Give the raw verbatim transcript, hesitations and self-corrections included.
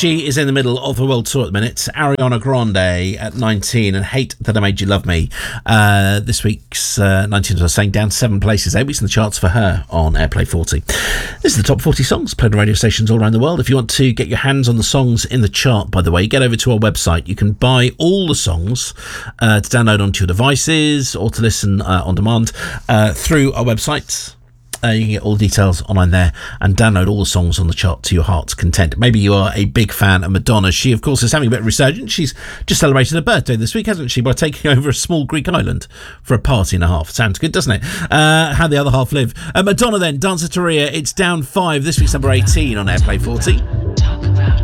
she is in the middle of the world tour at the minute. Ariana Grande at nineteen and Hate That I Made You Love Me. Uh, this week's uh, nineteen, as I was saying, down seven places. Eight weeks in the charts for her on Airplay forty. This is the top forty songs played on radio stations all around the world. If you want to get your hands on the songs in the chart, by the way, get over to our website. You can buy all the songs uh, to download onto your devices or to listen uh, on demand uh, through our website. Uh, you can get all the details online there and download all the songs on the chart to your heart's content. Maybe you are a big fan of Madonna. She, of course, is having a bit of resurgence. She's just celebrated her birthday this week, hasn't she, by taking over a small Greek island for a party and a half. Sounds good, doesn't it? Uh, how the other half live. Uh, Madonna then, Dancer Taria. It's down five. This week's number eighteen on Airplay forty.